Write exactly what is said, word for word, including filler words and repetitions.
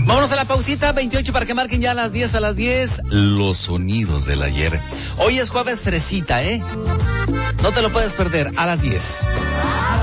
Vámonos a la pausita, veintiocho para que marquen ya a las diez, a las diez, los sonidos del ayer. Hoy es jueves fresita, ¿eh? No te lo puedes perder, a las diez.